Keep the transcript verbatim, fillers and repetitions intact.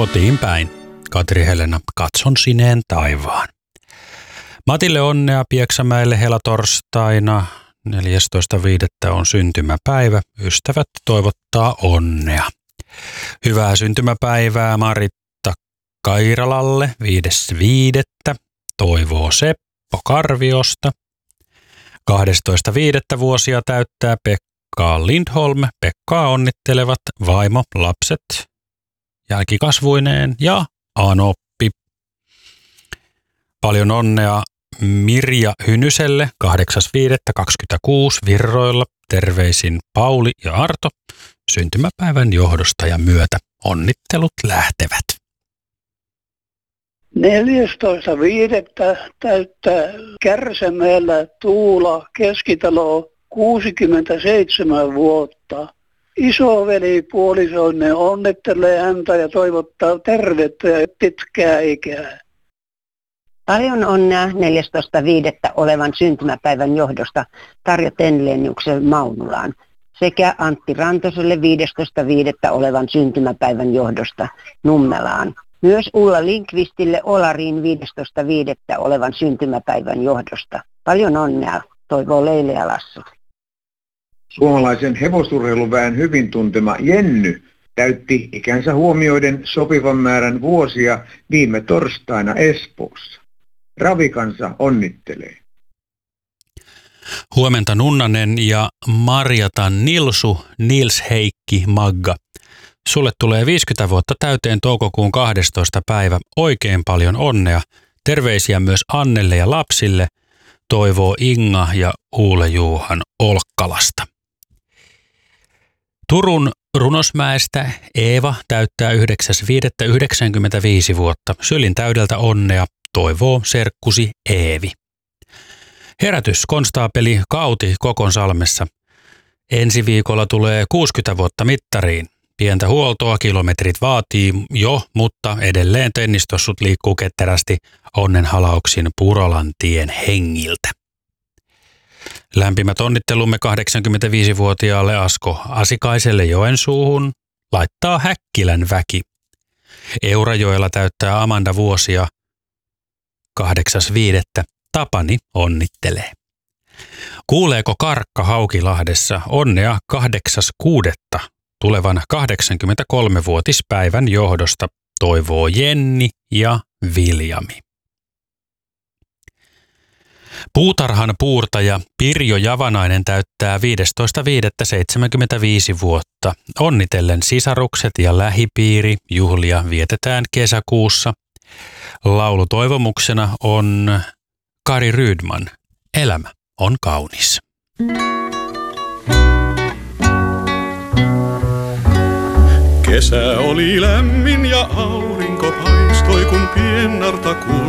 kotiin päin. Katri Helena, katson sineen taivaan. Matille onnea Pieksämäelle helatorstaina. neljästoista viidettä on syntymäpäivä. Ystävät toivottaa onnea. Hyvää syntymäpäivää Maritta Kairalalle viides viidettä. Toivoo Seppo Karviosta. kahdestoista viidettä vuosia täyttää Pekka Lindholm. Pekkaa onnittelevat vaimo, lapset, jälkikasvuineen ja Anoppi. Paljon onnea Mirja Hynyselle kahdeksas viidettä kaksikymmentäkuusi Virroilla. Terveisin Pauli ja Arto. Syntymäpäivän johdosta ja myötä onnittelut lähtevät. neljästoista viidettä täyttää Kärsämäellä Tuula Keskitalo kuusikymmentäseitsemän vuotta. Isoveli puolisoinen onnittelee häntä ja toivottaa tervettä ja pitkää ikää. Paljon onnea neljästoista viidettä olevan syntymäpäivän johdosta Tarja Tenleniuksen Maunulaan sekä Antti Rantoselle viidestoista viidettä olevan syntymäpäivän johdosta Nummelaan. Myös Ulla Linkvistille Olariin viidestoista viidettä olevan syntymäpäivän johdosta. Paljon onnea, toivoo Leile ja Lassu. Suomalaisen hevosurheiluväen hyvin tuntema Jenny täytti ikänsä huomioiden sopivan määrän vuosia viime torstaina Espoossa. Ravikansa onnittelee. Huomenta Nunnanen ja Marjata Nilsu, Nils Heikki Magga. Sulle tulee viisikymmentä vuotta täyteen toukokuun kahdestoista päivä. Oikein paljon onnea. Terveisiä myös Annelle ja lapsille. Toivoo Inga ja Uule Juuhan Olkkalasta. Turun Runosmäestä Eeva täyttää yhdeksäs viidettä yhdeksänkymmentäviisi vuotta. Sylin täydeltä onnea. Toivoo serkkusi Eevi. Herätys konstaapeli Kauti Kokonsalmessa. Ensi viikolla tulee kuusikymmentä vuotta mittariin. Pientä huoltoa kilometrit vaatii jo, mutta edelleen tennistossut liikkuu ketterästi onnenhalauksin Purolantien hengiltä. Lämpimät onnittelumme kahdeksankymmentäviisivuotiaalle Asko Asikaiselle Joensuuhun laittaa Häkkilän väki. Eurajoella täyttää Amanda vuosia. kahdeksas viidettä Tapani onnittelee. Kuuleeko Karkka Haukilahdessa onnea kahdeksas kuudetta tulevan kahdeksankymmentäkolmevuotispäivän johdosta, toivoo Jenni ja Viljami. Puutarhan puurtaja Pirjo Javanainen täyttää viidestoista viidettä seitsemänkymmentäviisi vuotta. Onnitellen sisarukset ja lähipiiri juhlia vietetään kesäkuussa. Laulutoivomuksena on Kari Rydman. Elämä on kaunis. Kesä oli lämmin ja aurinko paistoi, kun piennarta kuului.